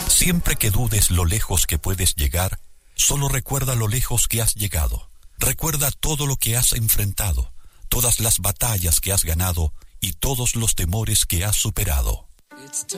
Siempre que dudes lo lejos que puedes llegar, solo recuerda lo lejos que has llegado. Recuerda todo lo que has enfrentado, todas las batallas que has ganado y todos los temores que has superado.